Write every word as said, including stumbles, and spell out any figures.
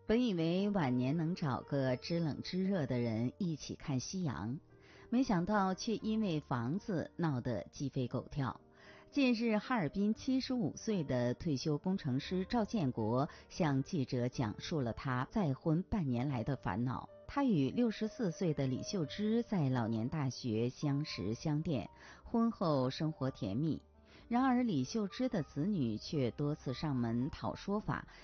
本以为晚年能找个知冷知热的人一起看夕阳，没想到却因为房子闹得鸡飞狗跳。近日，哈尔滨七十五岁的退休工程师赵建国向记者讲述了他再婚半年来的烦恼。他与六十四岁的李秀芝在老年大学相识相恋，婚后生活甜蜜。然而，李秀芝的子女却多次上门讨说法，